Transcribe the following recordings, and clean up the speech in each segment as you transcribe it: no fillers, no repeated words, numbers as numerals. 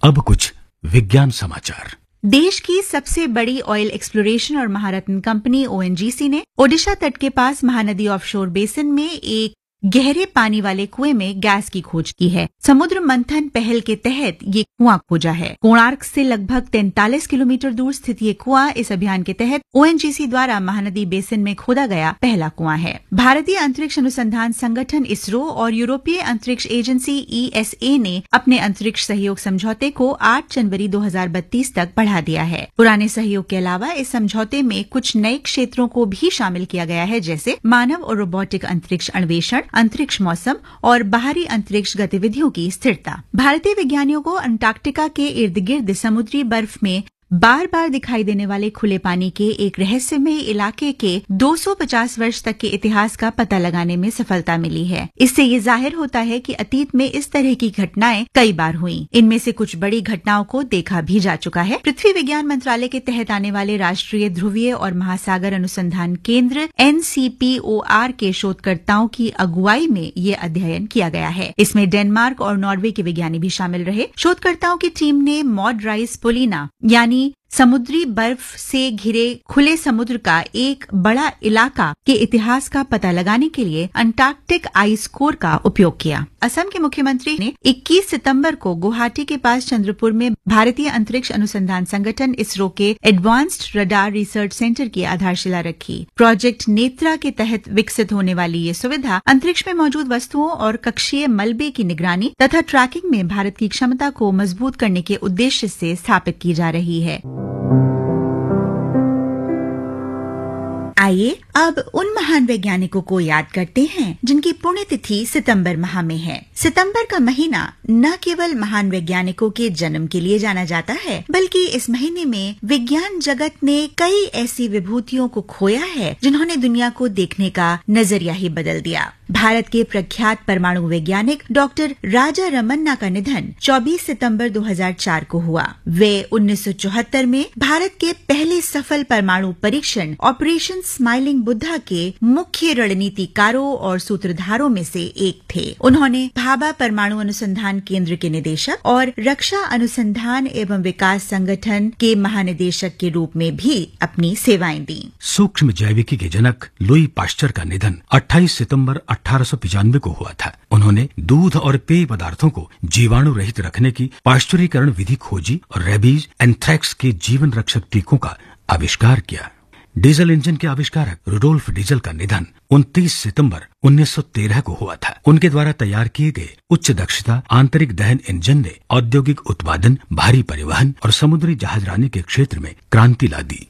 अब कुछ विज्ञान समाचार। देश की सबसे बड़ी ऑयल एक्सप्लोरेशन और महारत्न कंपनी ओएनजीसी ने ओडिशा तट के पास महानदी ऑफशोर बेसिन में एक गहरे पानी वाले कुएं में गैस की खोज की है। समुद्र मंथन पहल के तहत ये कुआं खोजा है। कोणार्क से लगभग 43 किलोमीटर दूर स्थित ये कुआं इस अभियान के तहत ओएनजीसी द्वारा महानदी बेसिन में खोदा गया पहला कुआं है। भारतीय अंतरिक्ष अनुसंधान संगठन इसरो और यूरोपीय अंतरिक्ष एजेंसी ESA ने अपने अंतरिक्ष सहयोग समझौते को 8 जनवरी 2032 तक बढ़ा दिया है। पुराने सहयोग के अलावा इस समझौते में कुछ नए क्षेत्रों को भी शामिल किया गया है, जैसे मानव और रोबोटिक अंतरिक्ष अन्वेषण, अंतरिक्ष मौसम और बाहरी अंतरिक्ष गतिविधियों की स्थिरता। भारतीय वैज्ञानिकों को अंटार्कटिका के इर्द गिर्द समुद्री बर्फ में बार बार दिखाई देने वाले खुले पानी के एक रहस्यमय इलाके के 250 वर्ष तक के इतिहास का पता लगाने में सफलता मिली है। इससे ये जाहिर होता है कि अतीत में इस तरह की घटनाएं कई बार हुई। इनमें से कुछ बड़ी घटनाओं को देखा भी जा चुका है। पृथ्वी विज्ञान मंत्रालय के तहत आने वाले राष्ट्रीय ध्रुवीय और महासागर अनुसंधान केंद्र NCPOR के शोधकर्ताओं की अगुवाई में ये अध्ययन किया गया है। इसमें डेनमार्क और नॉर्वे के विज्ञानी भी शामिल रहे। शोधकर्ताओं की टीम ने मॉड राइस पोलिना यानी समुद्री बर्फ से घिरे खुले समुद्र का एक बड़ा इलाका के इतिहास का पता लगाने के लिए अंटार्कटिक आइस कोर का उपयोग किया। असम के मुख्यमंत्री ने 21 सितंबर को गुवाहाटी के पास चंद्रपुर में भारतीय अंतरिक्ष अनुसंधान संगठन इसरो के एडवांस्ड रडार रिसर्च सेंटर की आधारशिला रखी। प्रोजेक्ट नेत्रा के तहत विकसित होने वाली ये सुविधा अंतरिक्ष में मौजूद वस्तुओं और कक्षीय मलबे की निगरानी तथा ट्रैकिंग में भारत की क्षमता को मजबूत करने के उद्देश्य से स्थापित की जा रही है। आइए अब उन महान वैज्ञानिकों को याद करते हैं जिनकी पुण्यतिथि सितंबर माह में है। सितंबर का महीना न केवल महान वैज्ञानिकों के जन्म के लिए जाना जाता है, बल्कि इस महीने में विज्ञान जगत ने कई ऐसी विभूतियों को खोया है जिन्होंने दुनिया को देखने का नजरिया ही बदल दिया। भारत के प्रख्यात परमाणु वैज्ञानिक डॉक्टर राजा रमन्ना का निधन 24 सितंबर 2004 को हुआ। वे 1974 में भारत के पहले सफल परमाणु परीक्षण ऑपरेशन स्माइलिंग बुद्धा के मुख्य रणनीतिकारों और सूत्रधारों में से एक थे। उन्होंने भाभा परमाणु अनुसंधान केंद्र के निदेशक और रक्षा अनुसंधान एवं विकास संगठन के महानिदेशक के रूप में भी अपनी सेवाएं दी। सूक्ष्म जैविकी के जनक लुई पाश्चर का निधन 28 सितंबर 1895 को हुआ था। उन्होंने दूध और पेय पदार्थों को जीवाणु रहित रखने की पाश्चुरीकरण विधि खोजी और रेबीज, एंथ्रैक्स के जीवन रक्षक टीकों का आविष्कार किया। डीजल इंजन के आविष्कारक रुडोल्फ डीजल का निधन 29 सितंबर 1913 को हुआ था। उनके द्वारा तैयार किए गए उच्च दक्षता आंतरिक दहन इंजन ने औद्योगिक उत्पादन, भारी परिवहन और समुद्री जहाजरानी के क्षेत्र में क्रांति ला दी।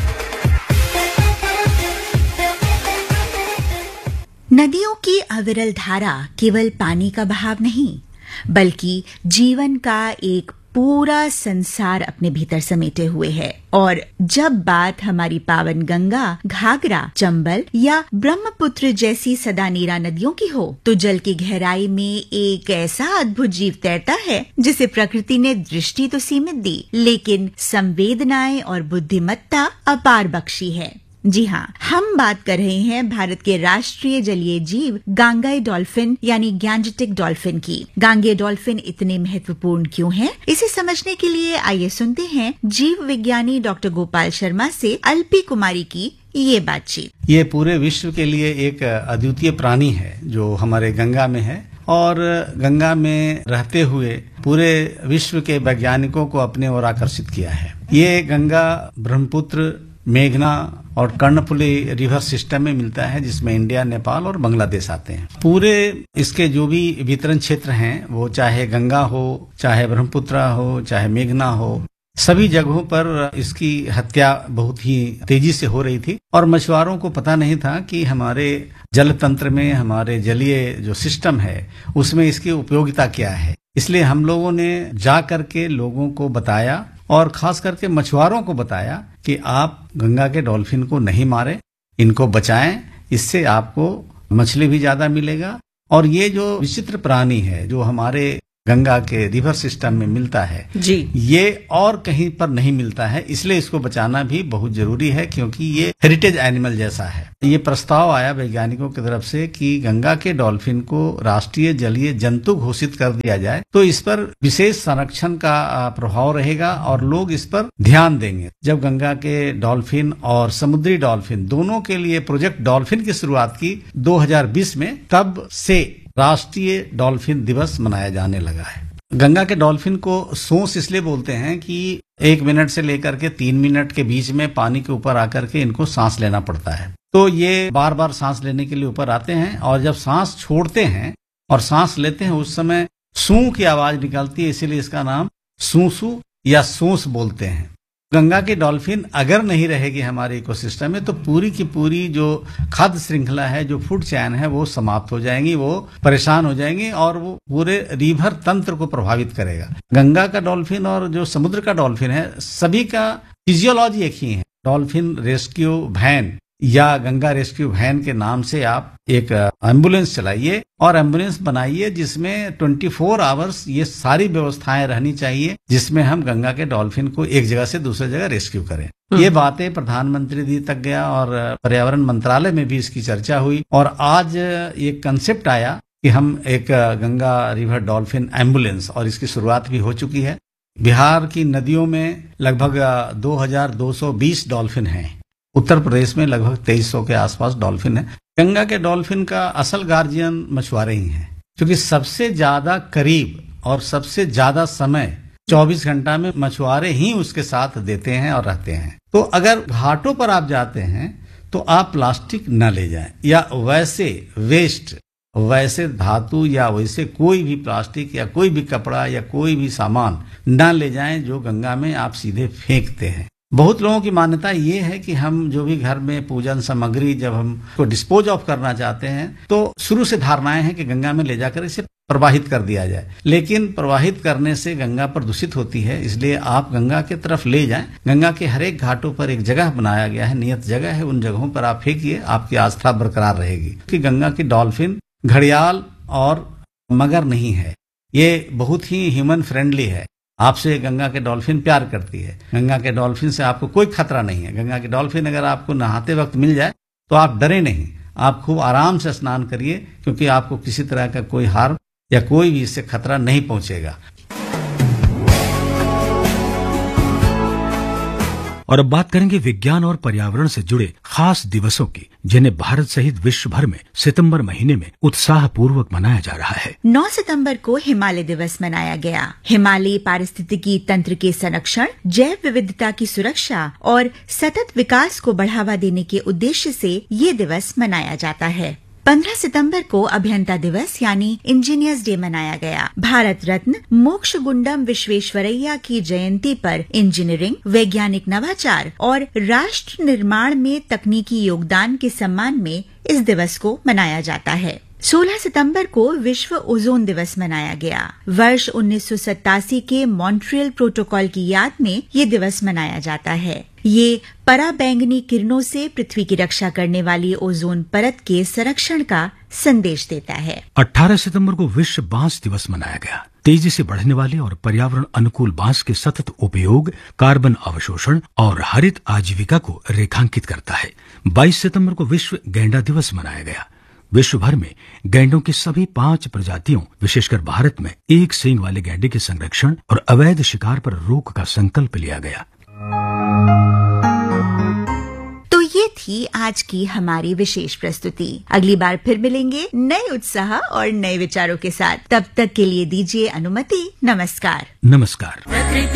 नदियों की अविरल धारा केवल पानी का बहाव नहीं, बल्कि जीवन का एक पूरा संसार अपने भीतर समेटे हुए है। और जब बात हमारी पावन गंगा, घाघरा, चंबल या ब्रह्मपुत्र जैसी सदा नीरा नदियों की हो, तो जल की गहराई में एक ऐसा अद्भुत जीव तैरता है जिसे प्रकृति ने दृष्टि तो सीमित दी, लेकिन संवेदनाएं और बुद्धिमत्ता अपार बख्शी है। जी हाँ, हम बात कर रहे हैं भारत के राष्ट्रीय जलीय जीव गांगेय डॉल्फिन यानी गैंजेटिक डॉल्फिन की। गांगेय डॉल्फिन इतने महत्वपूर्ण क्यों हैं? इसे समझने के लिए आइए सुनते हैं जीव विज्ञानी डॉक्टर गोपाल शर्मा से अल्पी कुमारी की ये बातचीत। ये पूरे विश्व के लिए एक अद्वितीय प्राणी है जो हमारे गंगा में है और गंगा में रहते हुए पूरे विश्व के वैज्ञानिकों को अपने ओर आकर्षित किया है। ये गंगा, ब्रह्मपुत्र, मेघना और कर्णफुली रिवर सिस्टम में मिलता है, जिसमें इंडिया, नेपाल और बांग्लादेश आते हैं। पूरे इसके जो भी वितरण क्षेत्र हैं, वो चाहे गंगा हो, चाहे ब्रह्मपुत्र हो, चाहे मेघना हो, सभी जगहों पर इसकी हत्या बहुत ही तेजी से हो रही थी और मछुआरों को पता नहीं था कि हमारे जल तंत्र में, हमारे जलीय जो सिस्टम है, उसमें इसकी उपयोगिता क्या है। इसलिए हम लोगों ने जा करके लोगों को बताया और खास करके मछुआरों को बताया कि आप गंगा के डॉल्फिन को नहीं मारें, इनको बचाएं, इससे आपको मछली भी ज्यादा मिलेगा। और ये जो विचित्र प्राणी है जो हमारे गंगा के रिवर सिस्टम में मिलता है जी, ये और कहीं पर नहीं मिलता है, इसलिए इसको बचाना भी बहुत जरूरी है, क्योंकि ये हेरिटेज एनिमल जैसा है। ये प्रस्ताव आया वैज्ञानिकों की तरफ से कि गंगा के डॉल्फिन को राष्ट्रीय जलीय जंतु घोषित कर दिया जाए, तो इस पर विशेष संरक्षण का प्रभाव रहेगा और लोग इस पर ध्यान देंगे। जब गंगा के डॉल्फिन और समुद्री डॉल्फिन दोनों के लिए प्रोजेक्ट डॉल्फिन की शुरुआत की 2020 में, तब से राष्ट्रीय डॉल्फिन दिवस मनाया जाने लगा है। गंगा के डॉल्फिन को सोंस इसलिए बोलते हैं कि 1 मिनट से लेकर के 3 मिनट के बीच में पानी के ऊपर आकर के इनको सांस लेना पड़ता है। तो ये बार बार सांस लेने के लिए ऊपर आते हैं और जब सांस छोड़ते हैं और सांस लेते हैं उस समय सू की आवाज निकलती है, इसीलिए इसका नाम सूसू या सोंस बोलते हैं। गंगा के डॉल्फिन अगर नहीं रहेगी हमारे इकोसिस्टम में, तो पूरी की पूरी जो खाद्य श्रृंखला है, जो फूड चैन है, वो समाप्त हो जाएंगी, वो परेशान हो जाएंगी और वो पूरे रिवर तंत्र को प्रभावित करेगा। गंगा का डॉल्फिन और जो समुद्र का डॉल्फिन है, सभी का फिजियोलॉजी एक ही है। डॉल्फिन रेस्क्यू वैन या गंगा रेस्क्यू वैन के नाम से आप एक एम्बुलेंस चलाइए और एम्बुलेंस बनाइए जिसमें 24 आवर्स ये सारी व्यवस्थाएं रहनी चाहिए, जिसमें हम गंगा के डॉल्फिन को एक जगह से दूसरी जगह रेस्क्यू करें। ये बातें प्रधानमंत्री दी तक गया और पर्यावरण मंत्रालय में भी इसकी चर्चा हुई और आज ये कंसेप्ट आया कि हम एक गंगा रिवर डॉल्फिन एम्बुलेंस, और इसकी शुरुआत भी हो चुकी है। बिहार की नदियों में लगभग 2220 डॉल्फिन हैं। उत्तर प्रदेश में लगभग 2300 के आसपास डॉल्फिन है। गंगा के डॉल्फिन का असल गार्जियन मछुआरे ही हैं, क्योंकि सबसे ज्यादा करीब और सबसे ज्यादा समय 24 घंटा में मछुआरे ही उसके साथ देते हैं और रहते हैं। तो अगर घाटों पर आप जाते हैं तो आप प्लास्टिक न ले जाएं या वैसे वेस्ट, वैसे धातु या वैसे कोई भी प्लास्टिक या कोई भी कपड़ा या कोई भी सामान न ले जाएं जो गंगा में आप सीधे फेंकते हैं। बहुत लोगों की मान्यता ये है कि हम जो भी घर में पूजन सामग्री जब हम को डिस्पोज ऑफ करना चाहते हैं, तो शुरू से धारणाएं हैं कि गंगा में ले जाकर इसे प्रवाहित कर दिया जाए, लेकिन प्रवाहित करने से गंगा प्रदूषित होती है। इसलिए आप गंगा की तरफ ले जाएं। गंगा के हर एक घाटों पर एक जगह बनाया गया है, नियत जगह है, उन जगहों पर आप फेंकिए, आपकी आस्था बरकरार रहेगी। कि गंगा की डॉल्फिन घड़ियाल और मगर नहीं है, ये बहुत ही ह्यूमन फ्रेंडली है। आपसे गंगा के डॉल्फिन प्यार करती है। गंगा के डॉल्फिन से आपको कोई खतरा नहीं है। गंगा के डॉल्फिन अगर आपको नहाते वक्त मिल जाए तो आप डरे नहीं, आप खूब आराम से स्नान करिए, क्योंकि आपको किसी तरह का कोई हार्म या कोई भी इससे खतरा नहीं पहुंचेगा। और अब बात करेंगे विज्ञान और पर्यावरण से जुड़े खास दिवसों की, जिन्हें भारत सहित विश्व भर में सितंबर महीने में उत्साह पूर्वक मनाया जा रहा है। 9 सितंबर को हिमालय दिवस मनाया गया। हिमालयी पारिस्थितिकी तंत्र के संरक्षण, जैव विविधता की सुरक्षा और सतत विकास को बढ़ावा देने के उद्देश्य से ये दिवस मनाया जाता है। 15 सितंबर को अभियंता दिवस यानी इंजीनियर्स डे मनाया गया। भारत रत्न मोक्षगुंडम विश्वेश्वरैया की जयंती पर इंजीनियरिंग, वैज्ञानिक नवाचार और राष्ट्र निर्माण में तकनीकी योगदान के सम्मान में इस दिवस को मनाया जाता है। 16 सितंबर को विश्व ओजोन दिवस मनाया गया। वर्ष 1987 के मॉन्ट्रियल प्रोटोकॉल की याद में ये दिवस मनाया जाता है। ये पराबैंगनी किरणों से पृथ्वी की रक्षा करने वाली ओजोन परत के संरक्षण का संदेश देता है। 18 सितंबर को विश्व बांस दिवस मनाया गया। तेजी से बढ़ने वाले और पर्यावरण अनुकूल बांस के सतत उपयोग कार्बन अवशोषण और हरित आजीविका को रेखांकित करता है। 22 सितंबर को विश्व गैंडा दिवस मनाया गया। विश्व भर में गैंडों की सभी 5 प्रजातियों, विशेषकर भारत में एक सींग वाले गैंडे के संरक्षण और अवैध शिकार पर रोक का संकल्प लिया गया। तो ये थी आज की हमारी विशेष प्रस्तुति। अगली बार फिर मिलेंगे नए उत्साह और नए विचारों के साथ। तब तक के लिए दीजिए अनुमति। नमस्कार। नमस्कार।